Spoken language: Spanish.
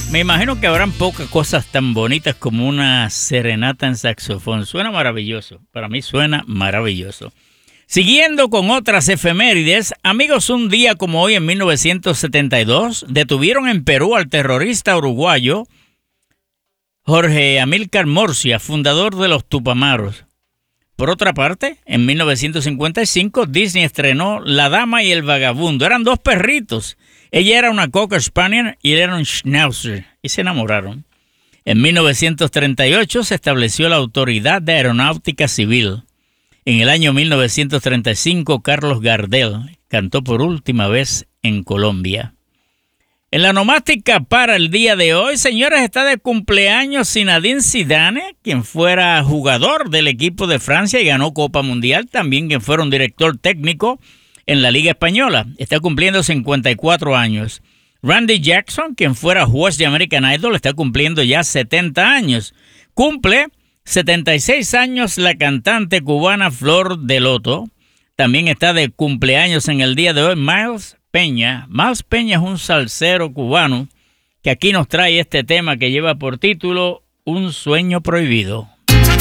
Me imagino que habrán pocas cosas tan bonitas como una serenata en saxofón. Suena maravilloso. Para mí suena maravilloso. Siguiendo con otras efemérides, amigos, un día como hoy en 1972 detuvieron en Perú al terrorista uruguayo Jorge Amílcar Morcia, fundador de los Tupamaros. Por otra parte, en 1955 Disney estrenó La Dama y el Vagabundo. Eran dos perritos. Ella era una Cocker Spaniel y él era un Schnauzer, y se enamoraron. En 1938 se estableció la Autoridad de Aeronáutica Civil. En el año 1935, Carlos Gardel cantó por última vez en Colombia. En la nomástica para el día de hoy, señores, está de cumpleaños Zinedine Zidane, quien fuera jugador del equipo de Francia y ganó Copa Mundial, también quien fuera un director técnico en la Liga Española. Está cumpliendo 54 años. Randy Jackson, quien fuera juez de American Idol, está cumpliendo ya 70 años. Cumple 76 años la cantante cubana Flor de Loto. También está de cumpleaños en el día de hoy Miles Peña. Miles Peña es un salsero cubano que aquí nos trae este tema que lleva por título Un sueño prohibido.